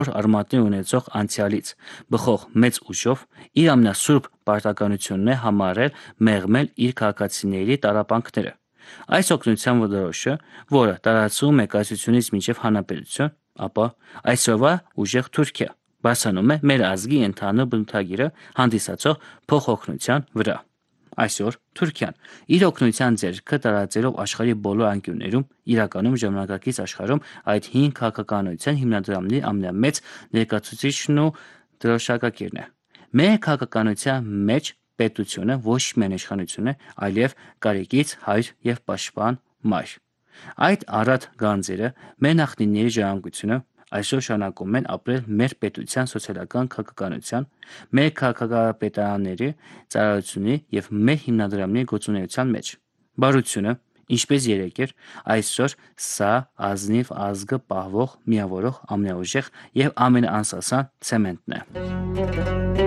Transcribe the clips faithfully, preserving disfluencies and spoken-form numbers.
արմատներ ունեցող անցյալից, բխող մեծ ուժով իր ամենասուրբ պարտականությունն է համարել մեղմել իր քաղաքացիների տառապանքները։ Այս օգնության որոշը, որը տարածվում է կայսրությունից մինչև հանրապետություն, ապա այսօրվա ուժեղ Թուրքիա բարձրանում է մեր ազգի ընդհանուր բնութագիրը հանդիսացող փոխօգնության վրա։ Այսօր Թուրքիան իր օգնության ձեռքը տարածելով աշխարհի բոլոր անկյուններում, իրականում ժամանակակից աշխարհում այդ հին քաղաքականության հիմնադրամների ամենամեծ ներկայացուցիչն ու դրոշակակիրն է։ Մեր քաղաքականության մեջ պետությունը ոչ միայն իշխանություն է, այլև կարիքից հայր եւ պաշտպան մայր։ Այդ առատ գանձերը մեր նախնիների ժառանգությունը այսօր շարունակում են ապրել մեր պետության սոցիալական քաղաքականության, մեր քաղաքապետարանների ծառայությունների եւ մեր հիմնադրամների գործունեության մեջ։ Բարությունը, ինչպես երեկ էր, այսօր սա ազնիվ ազգը պահվող, միավորող, ամենաուժեղ եւ ամենաանսասան ցեմենտն է։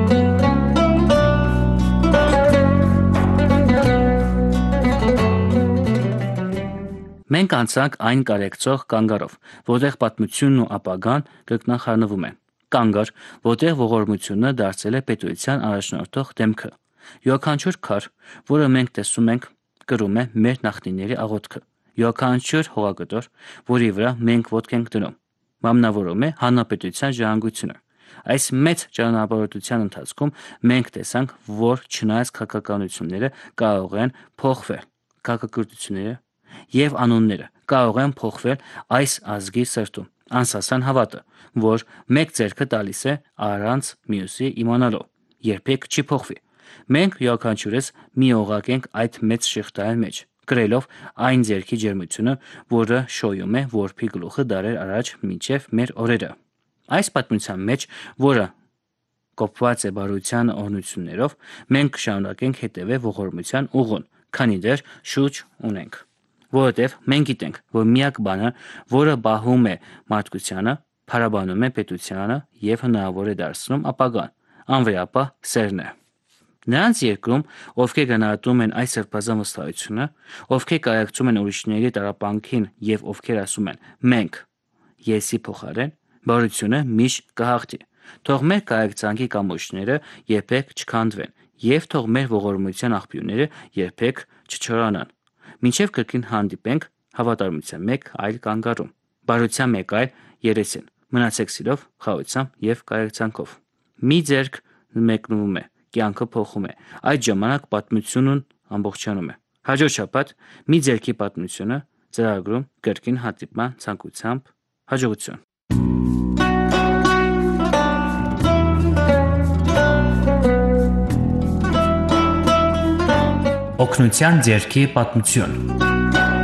Մենք անցանք այն կարեկցող կանգառով, որտեղ պատմությունն ու ապագան կրկնախառնվում են։ Կանգառ, որտեղ ողորմությունը դարձել է պետության առաջնորդող դեմքը։ Յուրաքանչյուր քար, որը մենք տեսում ենք, կրում է մեր նախնիների աղոթքը։ Յուրաքանչյուր հողակտոր, որի վրա մենք ոտք ենք դնում, մամնավորում է հանրապետության ժառանգությունը։ Այս մեծ ճանապարհորդության ընթացքում մենք տեսանք, որ չնայած քաղաքականությունները կարող են փոխվել, քաղաքակրթությունները եւ անունները կարող են փոխվել, այս ազգի սրտում անսասան հավատը, որ մեկ ձեռքը տալիս է առանց մյուսի իմանալու, երբեք չի փոխվի։ Մենք յուրաքանչյուրս մի օղակ ենք այդ մեծ շղթայի մեջ, կրելով այն ձեռքի ջերմությունը, որը շոյում է որբի գլուխը դարեր առաջ մինչև մեր օրերը։ Այս պատմության մեջ, որը կոփված է բարության օրհնություններով, մենք կշարունակենք հետևել ողորմության ուղուն, քանի դեռ շուրջ ունենք։ Որովհետև մենք գիտենք, որ միակ բանը, որը բահում է մարդկությանը, փարաբանում է պետությանը եւ հնարավոր է դարձնում ապագան, անվերապահ սերն է։ Նրանց երկրում, ովքեր գնահատում են այս սրբազան վստահությունը, ովքեր կարեկցում են ուրիշների տառապանքին եւ ովքեր ասում են մենք եսի փոխարեն, բարությունը միշտ կհաղթի։ Թող մեր կարեկցանքի կամուրջները երբեք չքանդվեն եւ թող մեր ողորմության աղբյուրները երբեք չչորանան։ Մինչև կրկին հանդիպենք հավատարմության մեկ այլ կանգառում, բարության մեկ այլ երեսին։ Մնացեք սիրով, խաղաղությամբ եւ կարեկցանքով։ Մի ձեռք մեկնվում է, կյանքը փոխում է, այդ ժամանակ պատմությունն ամբողջանում է։ Հաջորդ շաբաթ մի ձեռքի պատմությունը ծրագրում կրկին հանդիպման ցանկությամբ հաջողություն։ Օգնության ձեռքի պատմություն։